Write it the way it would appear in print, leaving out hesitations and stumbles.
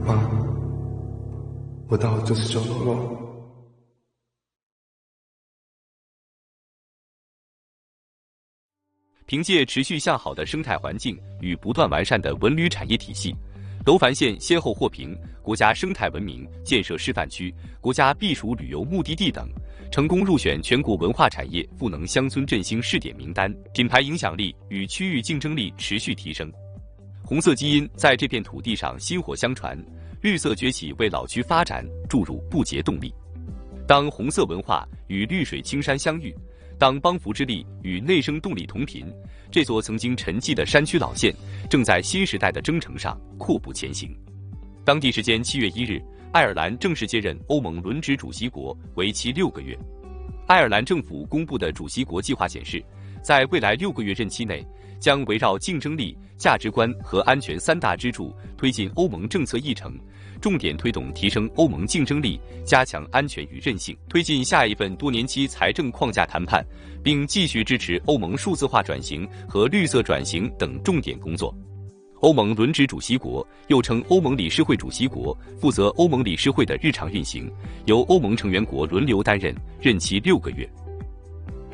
妈，我到这次角落了。 凭借持续向好的生态环境与不断完善的文旅产业体系，楼烦县先后获评国家生态文明建设示范区、国家避暑旅游目的地等，成功入选全国文化产业赋能乡村振兴试点名单，品牌影响力与区域竞争力持续提升。红色基因在这片土地上薪火相传，绿色崛起为老区发展注入不竭动力。当红色文化与绿水青山相遇，当帮扶之力与内生动力同频，这座曾经沉寂的山区老县正在新时代的征程上阔步前行。当地时间7月1日，爱尔兰正式接任欧盟轮值主席国，为期6个月。爱尔兰政府公布的主席国计划显示，在未来6个月任期内，将围绕竞争力、价值观和安全3大支柱推进欧盟政策议程，重点推动提升欧盟竞争力，加强安全与韧性，推进下一份多年期财政框架谈判，并继续支持欧盟数字化转型和绿色转型等重点工作。欧盟轮值主席国又称欧盟理事会主席国，负责欧盟理事会的日常运行，由欧盟成员国轮流担任，任期6个月。